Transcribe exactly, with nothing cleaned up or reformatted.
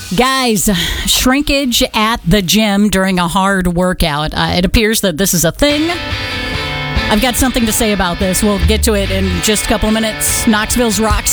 Guys, shrinkage at the gym during a hard workout. Uh, it appears that this is a thing. I've got something to say about this. We'll get to it in just a couple of minutes. Knoxville's Rock